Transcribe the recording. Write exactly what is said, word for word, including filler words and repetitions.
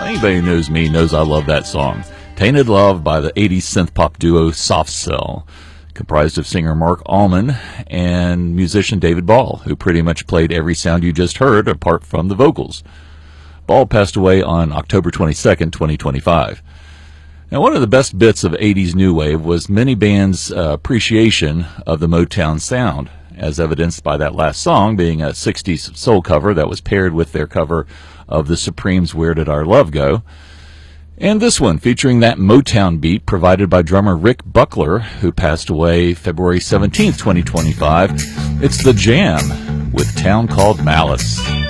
Anybody who knows me knows I love that song. Tainted Love by the eighties synth-pop duo Soft Cell, comprised of singer Mark Allman and musician David Ball, who pretty much played every sound you just heard apart from the vocals. Ball passed away on October twenty-second, twenty twenty-five. Now, one of the best bits of eighties new wave was many bands' uh, appreciation of the Motown sound, as evidenced by that last song being a sixties soul cover that was paired with their cover of the Supremes' Where Did Our Love Go? And this one, featuring that Motown beat provided by drummer Rick Buckler, who passed away February seventeenth, twenty twenty-five. It's The Jam with Town Called Malice.